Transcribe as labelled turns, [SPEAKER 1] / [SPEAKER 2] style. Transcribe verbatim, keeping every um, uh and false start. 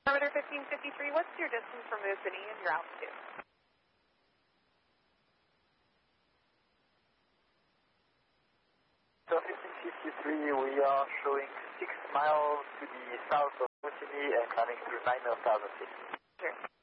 [SPEAKER 1] Perimeter fifteen fifty-three, what's your distance from Moo City and your altitude?
[SPEAKER 2] So fifteen fifty-three, we are showing six miles to the south of Moo City and climbing through nine thousand feet.
[SPEAKER 1] Sure.